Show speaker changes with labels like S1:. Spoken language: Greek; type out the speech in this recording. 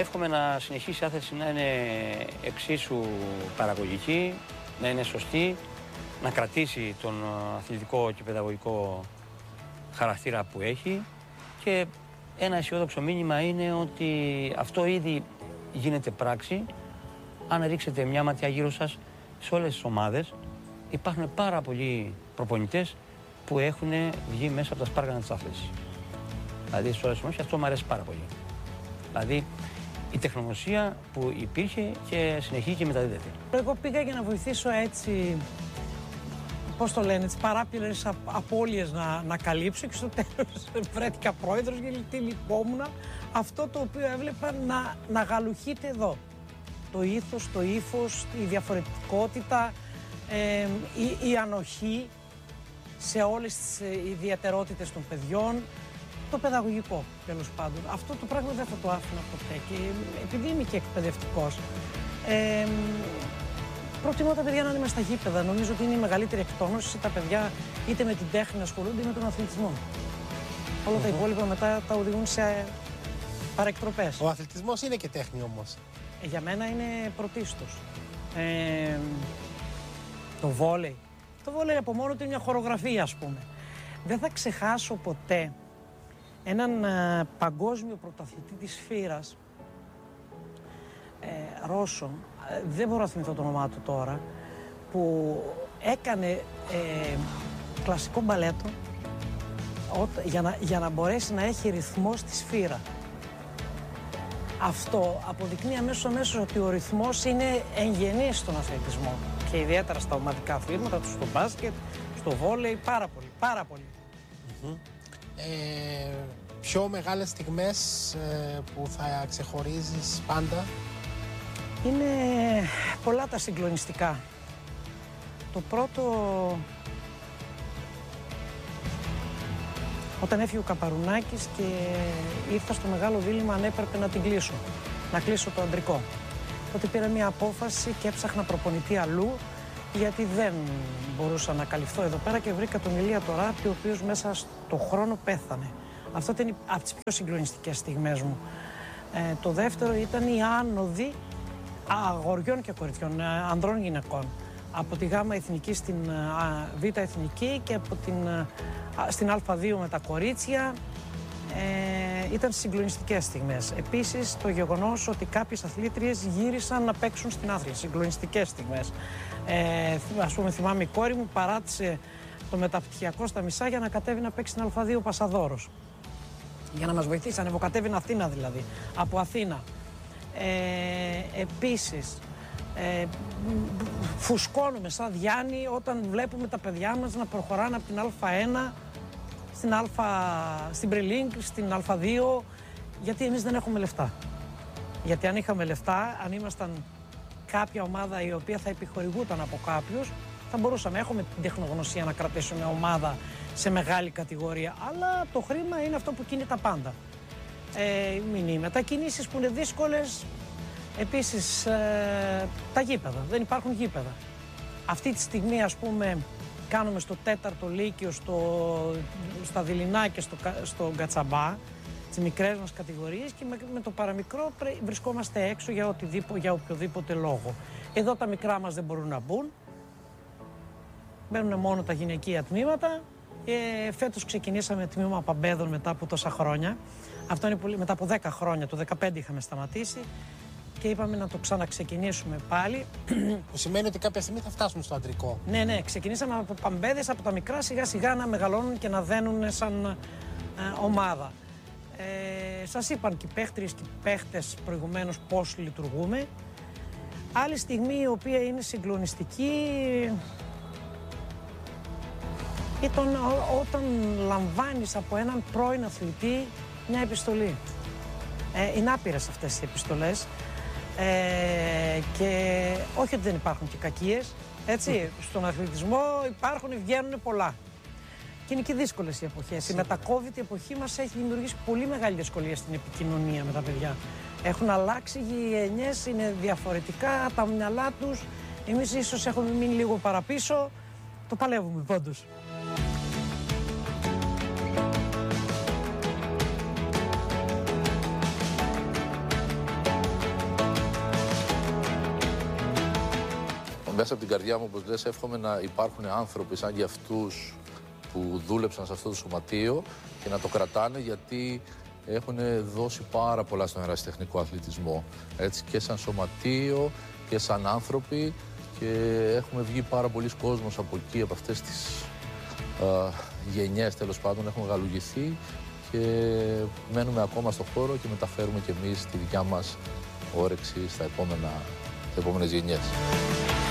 S1: εύχομαι να συνεχίσει η άθληση να είναι εξίσου παραγωγική, να είναι σωστή, να κρατήσει τον αθλητικό και παιδαγωγικό χαρακτήρα που έχει και ένα αισιόδοξο μήνυμα είναι ότι αυτό ήδη γίνεται πράξη. Αν ρίξετε μια ματιά γύρω σας σε όλες τις ομάδες, υπάρχουν πάρα πολλοί προπονητές που έχουν βγει μέσα από τα σπάργανα της άθλησης. Δηλαδή σε όλες τις ομάδες, αυτό μου αρέσει πάρα πολύ. Δηλαδή η τεχνογνωσία που υπήρχε και συνεχίζει και μεταδίδεται.
S2: Εγώ πήγα για να βοηθήσω έτσι, πώς το λένε, τις παράπλευρες απώλειες να καλύψω και στο τέλος βρέθηκα πρόεδρος γιατί λυπόμουν αυτό το οποίο έβλεπα να γαλουχείται εδώ. Το ήθος, το ύφος, η διαφορετικότητα, η ανοχή σε όλες τις ιδιαιτερότητες των παιδιών, το παιδαγωγικό τέλος πάντων. Αυτό το πράγμα δεν θα το άφηνα ποτέ και επειδή είμαι και εκπαιδευτικός, προτιμώ τα παιδιά να είναι μες στα γήπεδα. Νομίζω ότι είναι η μεγαλύτερη εκτόνωση τα παιδιά είτε με την τέχνη ασχολούνται είτε με τον αθλητισμό. Όλα τα υπόλοιπα μετά τα οδηγούν σε παρεκτροπές.
S3: Ο αθλητισμός είναι και τέχνη όμως.
S2: Για μένα είναι πρωτίστως. Το βόλεϊ. Το βόλεϊ από μόνο του είναι μια χορογραφία, ας πούμε. Δεν θα ξεχάσω ποτέ έναν παγκόσμιο πρωταθλητή της φύρας, Ρώσο, δεν μπορώ να θυμηθώ το όνομά του τώρα, που έκανε κλασικό μπαλέτο για να μπορέσει να έχει ρυθμό στη σφύρα. Αυτό αποδεικνύει αμέσως ότι ο ρυθμός είναι εγγενής στον αθλητισμό και ιδιαίτερα στα ομαδικά αθλήματα, στο μπάσκετ, στο βόλεϊ, πάρα πολύ.
S3: Πιο μεγάλες στιγμές που θα ξεχωρίζεις πάντα?
S2: Είναι πολλά τα συγκλονιστικά. Το πρώτο, όταν έφυγε ο Καπαρουνάκης και ήρθα στο μεγάλο δίλημμα αν έπρεπε να την κλείσω, να κλείσω το αντρικό. Τότε πήρα μια απόφαση και έψαχνα προπονητή αλλού, γιατί δεν μπορούσα να καλυφθώ εδώ πέρα και βρήκα τον Ηλία Τωράπη, ο οποίος μέσα στο χρόνο πέθανε. Αυτό ήταν από τις πιο συγκλονιστικές στιγμές μου. Το δεύτερο ήταν η άνοδη αγοριών και κοριτσιών, ανδρών γυναικών. Από τη Γ' Εθνική στην Β' Εθνική και από στην Α2 με τα κορίτσια. Ήταν συγκλονιστικές στιγμές. Επίσης το γεγονός ότι κάποιες αθλήτριες γύρισαν να παίξουν στην άθληση. Συγκλονιστικές στιγμές. Ας πούμε, θυμάμαι η κόρη μου παράτησε το μεταπτυχιακό στα μισά για να κατέβει να παίξει στην Α2 Πασαδόρος. Για να μας βοηθήσει, ανεβοκατέβει Αθήνα δηλαδή, από Αθήνα. Επίσης, φουσκώνουμε σαν Διάννη όταν βλέπουμε τα παιδιά μας να προχωράνε από την Α1 στην Πριλίνγκ, στην Α2, γιατί εμείς δεν έχουμε λεφτά. Γιατί αν είχαμε λεφτά, αν ήμασταν κάποια ομάδα η οποία θα επιχορηγούταν από κάποιους, θα μπορούσαμε, έχουμε την τεχνογνωσία να κρατήσουμε ομάδα σε μεγάλη κατηγορία, αλλά το χρήμα είναι αυτό που κινεί τα πάντα. Μετακινήσεις που είναι δύσκολες, επίσης τα γήπεδα, δεν υπάρχουν γήπεδα. Αυτή τη στιγμή, ας πούμε, κάνουμε στο 4ο Λύκειο, στα Δειλινά και στο Γκατσαμπά, τις μικρές μας κατηγορίες, και με το παραμικρό βρισκόμαστε έξω για οποιοδήποτε λόγο. Εδώ τα μικρά μας δεν μπορούν να μπουν, μπαίνουν μόνο τα γυναικεία τμήματα. Φέτος ξεκινήσαμε τμήμα Παμπέδων μετά από τόσα χρόνια. Αυτό είναι μετά από 10 χρόνια, το 2015 είχαμε σταματήσει και είπαμε να το ξαναξεκινήσουμε πάλι.
S3: Που σημαίνει ότι κάποια στιγμή θα φτάσουμε στο αντρικό.
S2: Ναι, ξεκινήσαμε από Παμπέδες, από τα μικρά σιγά σιγά να μεγαλώνουν και να δένουν σαν ομάδα. Σας είπαν και οι παίχτριες και οι παίχτες προηγουμένως πώς λειτουργούμε. Άλλη στιγμή η οποία είναι συγκλονιστική ήταν όταν λαμβάνεις από έναν πρώην αθλητή μια επιστολή. Είναι άπειρες αυτές οι επιστολές και όχι ότι δεν υπάρχουν και κακίες, έτσι, στον αθλητισμό υπάρχουν, βγαίνουν πολλά. Και είναι και δύσκολες οι εποχές. Η μετα-COVID εποχή μας έχει δημιουργήσει πολύ μεγάλη δυσκολία στην επικοινωνία με τα παιδιά. Έχουν αλλάξει οι γενιές, είναι διαφορετικά τα μυαλά τους. Εμείς ίσως έχουμε μείνει λίγο παραπίσω. Το παλεύουμε πάντως.
S4: Μέσα από την καρδιά μου, όπως λες, εύχομαι να υπάρχουν άνθρωποι σαν για αυτούς που δούλεψαν σε αυτό το σωματείο και να το κρατάνε, γιατί έχουν δώσει πάρα πολλά στον ερασιτεχνικό αθλητισμό. Έτσι, και σαν σωματείο και σαν άνθρωποι, και έχουμε βγει πάρα πολλοί κόσμος από εκεί, από αυτές τις γενιές, τέλος πάντων, έχουμε γαλουγηθεί και μένουμε ακόμα στο χώρο και μεταφέρουμε κι εμείς τη δικιά μας όρεξη στις επόμενες γενιές.